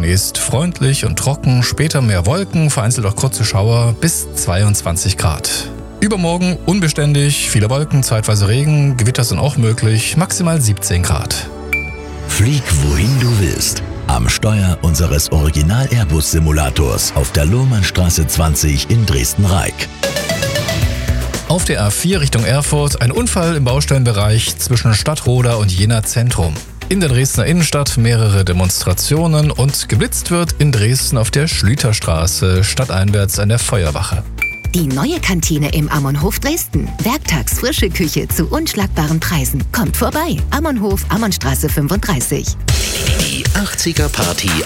zunächst freundlich und trocken, später mehr Wolken, vereinzelt auch kurze Schauer bis 22 Grad. Übermorgen unbeständig, viele Wolken, zeitweise Regen, Gewitter sind auch möglich, maximal 17 Grad. Flieg wohin du willst. Am Steuer unseres Original-Airbus-Simulators auf der Lohrmannstraße 20 in Dresden-Reik. Auf der A4 Richtung Erfurt ein Unfall im Baustellenbereich zwischen Stadtroda und Jena Zentrum. In der Dresdner Innenstadt mehrere Demonstrationen und geblitzt wird in Dresden auf der Schlüterstraße stadteinwärts an der Feuerwache. Die neue Kantine im Ammonhof Dresden. Werktags frische Küche zu unschlagbaren Preisen. Kommt vorbei. Ammonhof, Ammonstraße 35. Die 80er Party